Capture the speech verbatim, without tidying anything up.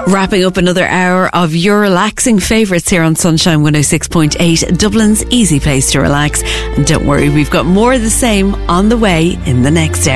Wrapping up another hour of your relaxing favourites here on Sunshine one oh six point eight, Dublin's easy place to relax. And don't worry, we've got more of the same on the way in the next hour.